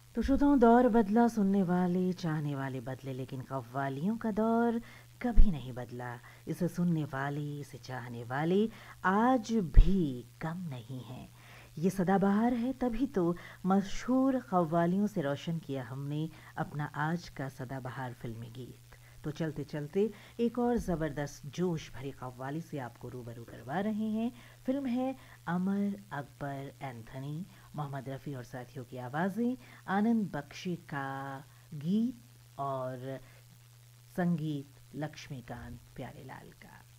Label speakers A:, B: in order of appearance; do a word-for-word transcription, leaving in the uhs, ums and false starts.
A: तो श्रोताओं, दौर बदला, सुनने वाले चाहने वाले बदले, लेकिन कव्वालियों का दौर कभी नहीं बदला। इसे सुनने वाले, इसे चाहने वाले आज भी कम नहीं हैं। ये सदाबहार है, तभी तो मशहूर कव्वालियों से रोशन किया हमने अपना आज का सदाबहार फिल्मी गीत। तो चलते चलते एक और ज़बरदस्त जोश भरी कव्वाली से आपको रूबरू करवा रहे हैं। फिल्म है अमर अकबर एंथनी, मोहम्मद रफ़ी और साथियों की आवाज़ें, आनंद बख्शी का गीत और संगीत लक्ष्मीकांत प्यारेलाल का।